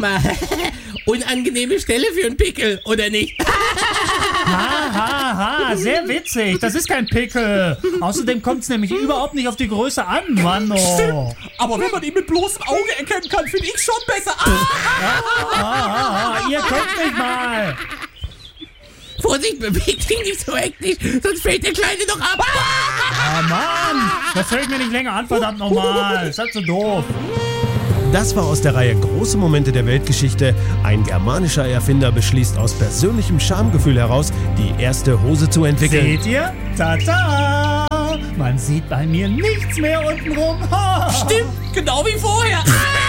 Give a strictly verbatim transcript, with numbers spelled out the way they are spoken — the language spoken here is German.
mal, unangenehme Stelle für einen Pickel, oder nicht? Ha, ha, ha, sehr witzig. Das ist kein Pickel. Außerdem kommt es nämlich überhaupt nicht auf die Größe an, Mann. Oh. Stimmt, aber wenn man ihn mit bloßem Auge erkennen kann, finde ich schon besser. Ah! Ah, ah, ah, ihr kennt mich mal. Vorsicht, bewegt dich nicht so hektisch, sonst fällt der Kleine doch ab. Ah, Mann, das fällt mir nicht länger an, verdammt nochmal. Ist halt so doof. Das war aus der Reihe Große Momente der Weltgeschichte. Ein germanischer Erfinder beschließt aus persönlichem Schamgefühl heraus, die erste Hose zu entwickeln. Seht ihr? Tada! Man sieht bei mir nichts mehr untenrum. Stimmt, genau wie vorher.